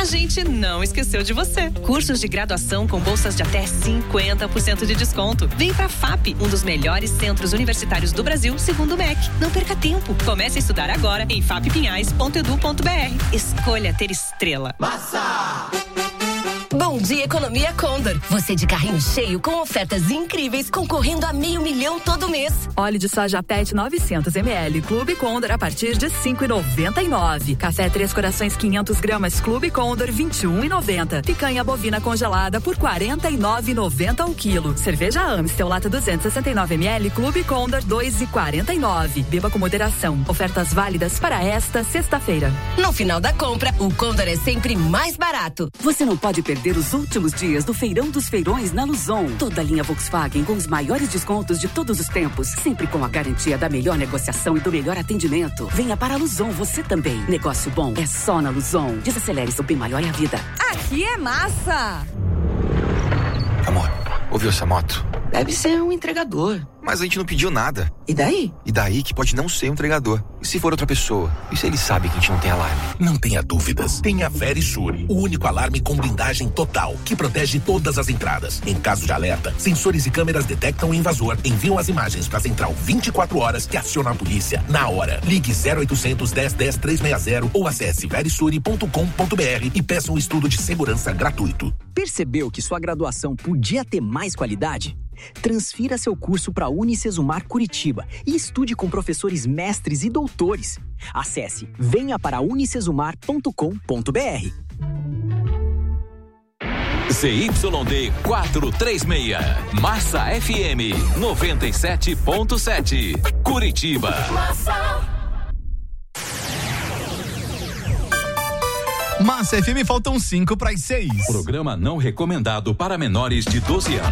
a gente não esqueceu de você. Cursos de graduação com bolsas de até 50% de desconto. Vem pra FAP, um dos melhores centros universitários do Brasil, segundo o MEC. Não perca tempo. Comece a estudar agora em fappinhais.edu.br. Escolha ter estrela. Massa! Bom dia, Economia Condor. Você de carrinho cheio com ofertas incríveis, concorrendo a R$500 mil todo mês. Óleo de soja PET 900 ml, Clube Condor a partir de R$ 5,99. Café Três Corações 500 gramas, Clube Condor R$ 21,90. Picanha bovina congelada por R$ 49,90 o quilo. Cerveja Amstel lata 269 ml, Clube Condor R$ 2,49. Beba com moderação. Ofertas válidas para esta sexta-feira. No final da compra, o Condor é sempre mais barato. Você não pode perder os últimos dias do Feirão dos Feirões na Luzon. Toda a linha Volkswagen com os maiores descontos de todos os tempos, sempre com a garantia da melhor negociação e do melhor atendimento. Venha para a Luzon você também. Negócio bom é só na Luzon. Desacelere, seu bem maior é a vida. Aqui é massa! Amor, ouviu essa moto? Deve ser um entregador. Mas a gente não pediu nada. E daí? E daí que pode não ser um entregador. E se for outra pessoa? E se ele sabe que a gente não tem alarme? Não tenha dúvidas. Tenha Verisure, o único alarme com blindagem total, que protege todas as entradas. Em caso de alerta, sensores e câmeras detectam o invasor, enviam as imagens para a central 24 horas que aciona a polícia na hora. Ligue 0800 10 10 360 ou acesse verisure.com.br e peça um estudo de segurança gratuito. Percebeu que sua graduação podia ter mais qualidade? Transfira seu curso para Unicesumar Curitiba e estude com professores mestres e doutores. Acesse venha-para-unicesumar.com.br. ZYD 436, Massa FM 97.7, Curitiba. Massa FM, faltam 5 para as 6. Programa não recomendado para menores de 12 anos.